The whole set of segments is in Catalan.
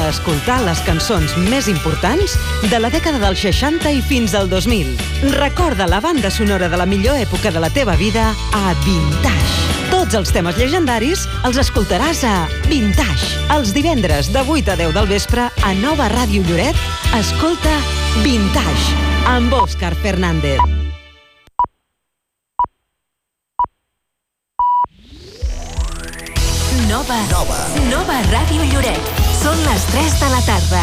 escoltar les cançons més importants de la dècada dels 60 i fins al 2000. Recorda la banda sonora de la millor època de la teva vida a Vintage. Tots els temes llegendaris els escoltaràs a Vintage. Els divendres de 8 a 10 del vespre a Nova Ràdio Lloret, escolta Vintage amb Òscar Fernández. Nova Ràdio Lloret. Són les 3 de la tarda.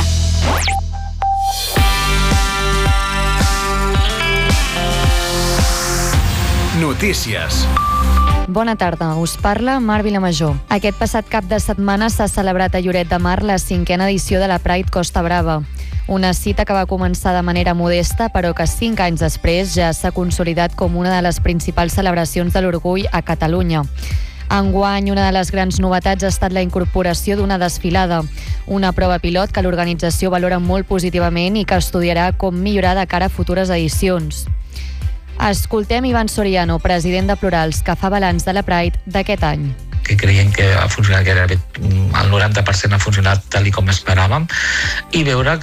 Notícies. Bona tarda, us parla Mar Vilamajor. Aquest passat cap de setmana s'ha celebrat a Lloret de Mar la 5a edició de la Pride Costa Brava. Una cita que va començar de manera modesta, però que 5 anys després ja s'ha consolidat com una de les principals celebracions de l'orgull a Catalunya. Enguany, una de les grans novetats ha estat la incorporació d'una desfilada, una prova pilot que l'organització valora molt positivament i que estudiarà com millorar de cara a futures edicions. Escoltem Ivan Soriano, president de Plurals, que fa balanç de la Pride d'aquest any. Que creiem que ha funcionat gairebé el 90% ha funcionat tal com esperàvem, i veure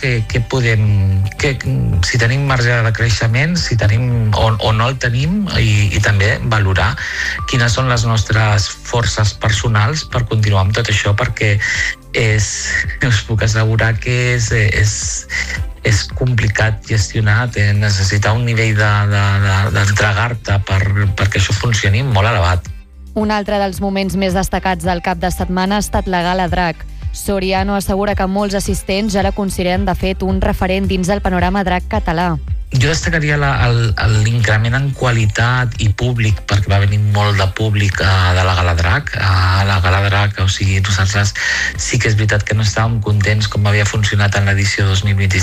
si tenim marge de creixement, si tenim o no el tenim, i també valorar quines són les nostres forces personals per continuar amb tot això, perquè us puc assegurar que és complicat gestionar, necessitar un nivell d'entregar-te perquè això funcioni molt elevat. Un altre dels moments més destacats del cap de setmana ha estat la Gala Drac. Soriano assegura que molts assistents ja la consideren de fet un referent dins del panorama drac català. Jo destacaria l'increment en qualitat i públic, perquè va venir molt de públic de la Gala Drac. A la Gala Drac, o sigui, nosaltres sí que és veritat que no estàvem contents com havia funcionat en l'edició 2025,